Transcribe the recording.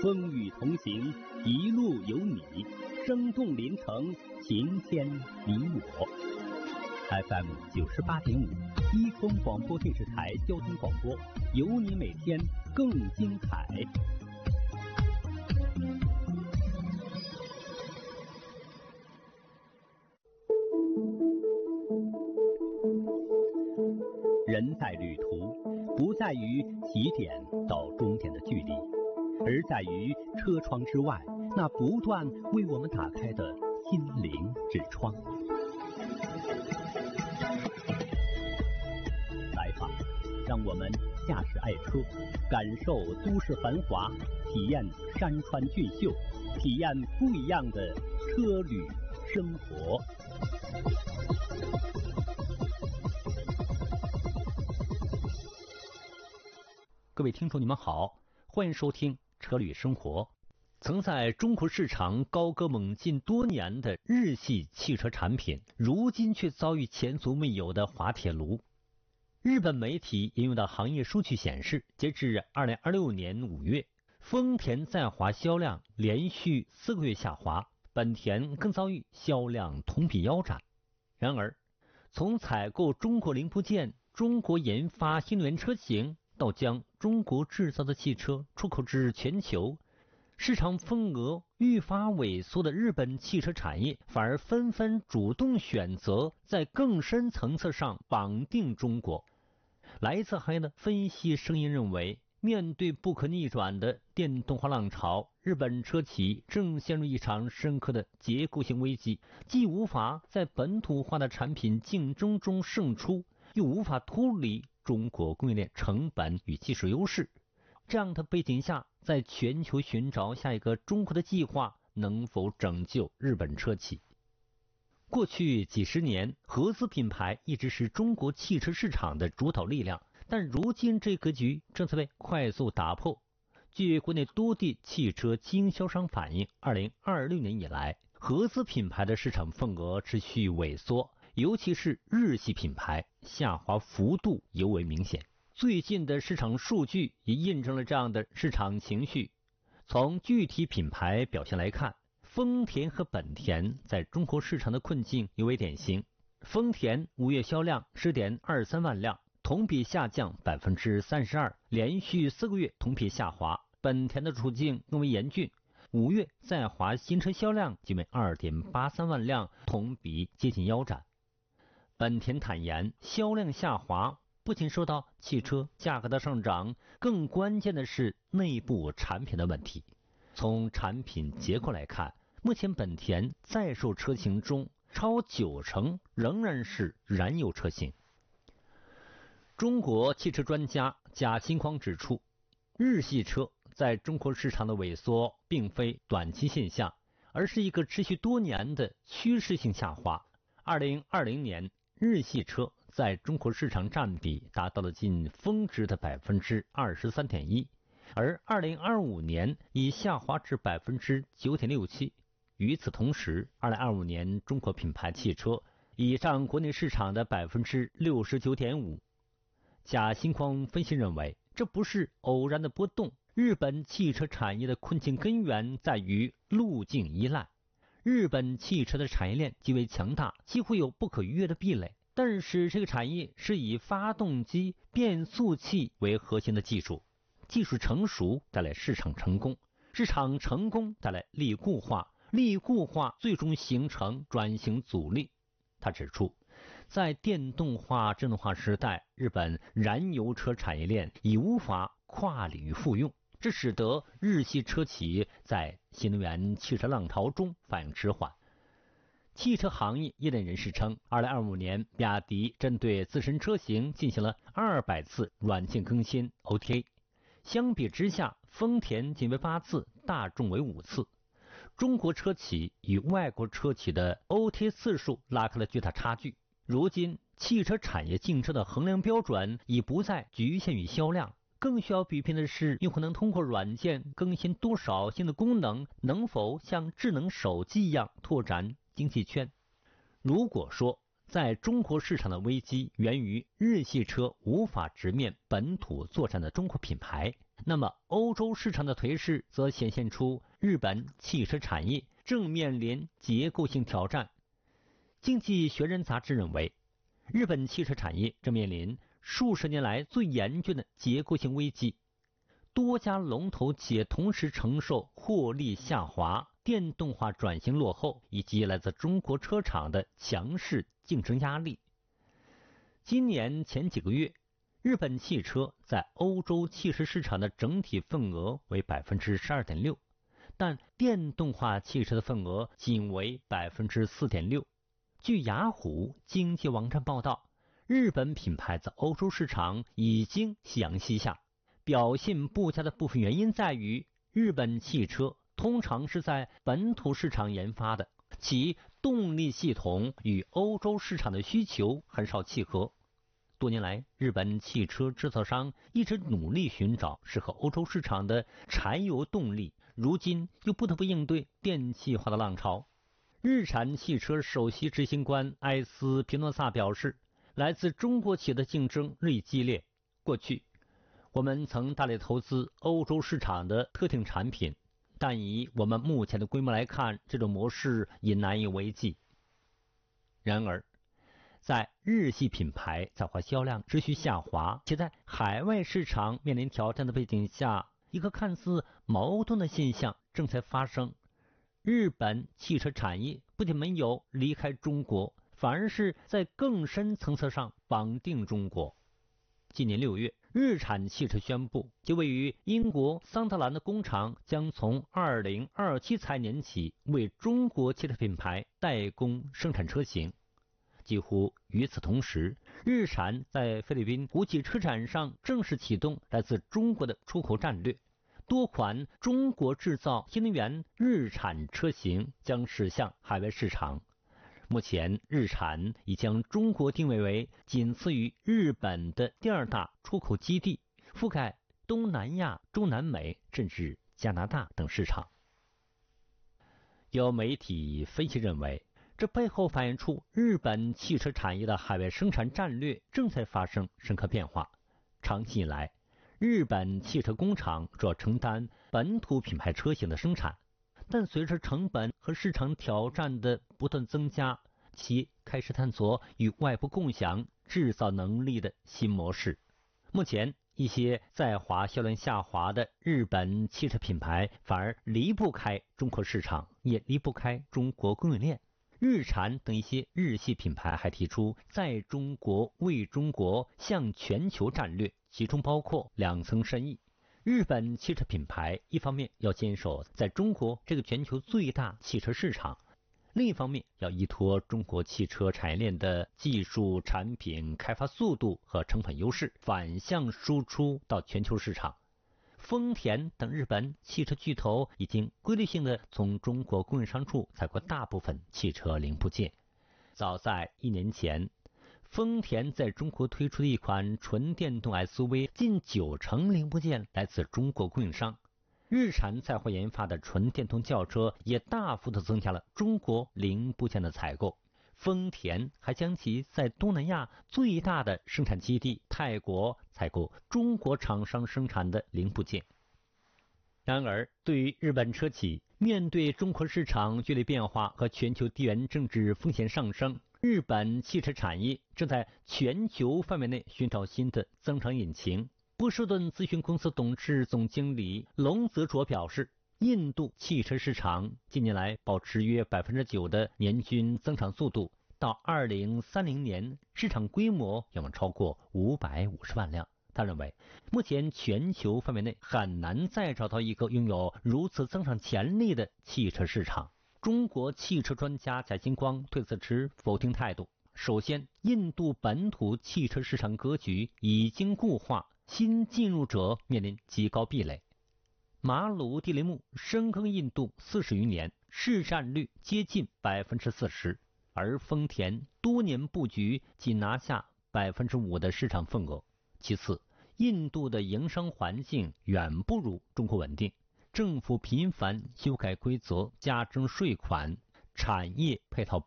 风雨同行，一路有你，生动连城，情牵你我。FM 98.5，一通广播电视台交通广播，有你每天更精彩。人在旅途，不在于起点到终点的距离，而在于车窗之外那不断为我们打开的心灵之窗。来吧，让我们驾驶爱车，感受都市繁华，体验山川俊秀，体验不一样的车旅生活。各位听众你们好，欢迎收听车旅生活。曾在中国市场高歌猛进多年的日系汽车产品，如今却遭遇前所未有的滑铁卢。日本媒体引用的行业数据显示，截至2026年5月，丰田在华销量连续4个月下滑，本田更遭遇销量同比腰斩。然而，从采购中国零部件、中国研发新能源车型，到将中国制造的汽车出口至全球，市场份额愈发萎缩的日本汽车产业，反而纷纷主动选择在更深层次上绑定中国。来自行业的分析声音认为，面对不可逆转的电动化浪潮，日本车企正陷入一场深刻的结构性危机，既无法在本土化的产品竞争中胜出，又无法脱离中国供应链成本与技术优势。这样的背景下，在全球寻找下一个中国的计划能否拯救日本车企？过去几十年，合资品牌一直是中国汽车市场的主导力量，但如今这格局正在被快速打破。据国内多地汽车经销商反映，2026年以来，合资品牌的市场份额持续萎缩，尤其是日系品牌下滑幅度尤为明显。最近的市场数据也印证了这样的市场情绪。从具体品牌表现来看，丰田和本田在中国市场的困境尤为典型。丰田5月销量 10.23 万辆，同比下降 32%， 连续4个月同比下滑。本田的处境更为严峻，5月在华新车销量仅为 2.83 万辆，同比接近腰斩。本田坦言，销量下滑不仅受到汽车价格的上涨，更关键的是内部产品的问题。从产品结构来看，目前本田在售车型中超90%仍然是燃油车型。中国汽车专家贾新匡指出，日系车在中国市场的萎缩并非短期现象，而是一个持续多年的趋势性下滑。2020年，日系车在中国市场占比达到了近峰值的 23.1%， 而2025年已下滑至 9.67%。 与此同时，2025年中国品牌汽车已占国内市场的 69.5%。 贾新匡分析认为，这不是偶然的波动，日本汽车产业的困境根源在于路径依赖。日本汽车的产业链极为强大，几乎有不可逾越的壁垒，但是这个产业是以发动机、变速器为核心的技术，技术成熟带来市场成功，市场成功带来力固化，力固化最终形成转型阻力。他指出，在电动化、智能化时代，日本燃油车产业链已无法跨领域复用，这使得日系车企在新能源汽车浪潮中反应迟缓。汽车行业业内人士称，2025年比亚迪针对自身车型进行了200次软件更新 OTA， 相比之下，丰田仅为8次，大众为5次。中国车企与外国车企的 OTA 次数拉开了巨大差距。如今，汽车产业竞争的衡量标准已不再局限于销量，更需要比拼的是用户能通过软件更新多少新的功能，能否像智能手机一样拓展经济圈。如果说在中国市场的危机源于日系车无法直面本土作战的中国品牌， 那么欧洲市场的颓势则显现出日本汽车产业正面临结构性挑战。经济学人杂志认为，日本汽车产业正面临数十年来最严峻的结构性危机，多家龙头企业同时承受获利下滑、电动化转型落后以及来自中国车厂的强势竞争压力。今年前几个月，日本汽车在欧洲汽车市场的整体份额为 12.6%， 但电动化汽车的份额仅为 4.6%。据雅虎经济网站报道，日本品牌在欧洲市场已经夕阳西下。表现不佳的部分原因在于，日本汽车通常是在本土市场研发的，其动力系统与欧洲市场的需求很少契合。多年来，日本汽车制造商一直努力寻找适合欧洲市场的柴油动力，如今又不得不应对电气化的浪潮。日产汽车首席执行官埃斯皮诺萨表示，来自中国企业的竞争日益激烈。过去，我们曾大力投资欧洲市场的特定产品，但以我们目前的规模来看，这种模式已难以为继。然而，在日系品牌在华销量持续下滑，且在海外市场面临挑战的背景下，一个看似矛盾的现象正在发生。日本汽车产业不仅没有离开中国，反而是在更深层次上绑定中国。今年6月，日产汽车宣布，其位于英国桑德兰的工厂将从2027财年起为中国汽车品牌代工生产车型。几乎与此同时，日产在菲律宾国际车展上正式启动来自中国的出口战略。多款中国制造新能源日产车型将驶向海外市场。目前，日产已将中国定位为仅次于日本的第2大出口基地，覆盖东南亚、中南美甚至加拿大等市场。有媒体分析认为，这背后反映出日本汽车产业的海外生产战略正在发生深刻变化。长期以来，日本汽车工厂主要承担本土品牌车型的生产，但随着成本和市场挑战的不断增加，其开始探索与外部共享制造能力的新模式。目前，一些在华销量下滑的日本汽车品牌反而离不开中国市场，也离不开中国供应链。日产等一些日系品牌还提出在中国为中国向全球战略，其中包括2层深意。日本汽车品牌一方面要坚守在中国这个全球最大汽车市场，另一方面要依托中国汽车产业链的技术、产品开发速度和成本优势，反向输出到全球市场。丰田等日本汽车巨头已经规律性的从中国供应商处采购大部分汽车零部件。早在1年前，丰田在中国推出的一款纯电动 SUV， 近90%零部件来自中国供应商。日产在华研发的纯电动轿车也大幅度增加了中国零部件的采购。丰田还将其在东南亚最大的生产基地泰国采购中国厂商生产的零部件。然而，对于日本车企，面对中国市场剧烈变化和全球地缘政治风险上升，日本汽车产业正在全球范围内寻找新的增长引擎。波士顿咨询公司董事总经理龙泽卓表示，印度汽车市场近年来保持约 9% 的年均增长速度，到2030年，市场规模要超过550万辆。他认为，目前全球范围内很难再找到一个拥有如此增长潜力的汽车市场。中国汽车专家贾金光对此持否定态度。首先，印度本土汽车市场格局已经固化，新进入者面临极高壁垒。马鲁蒂雷姆深耕印度40余年，市占率接近 40%， 而丰田多年布局仅拿下 5% 的市场份额。其次，印度的营商环境远不如中国稳定，政府频繁修改规则，加征税款，产业配套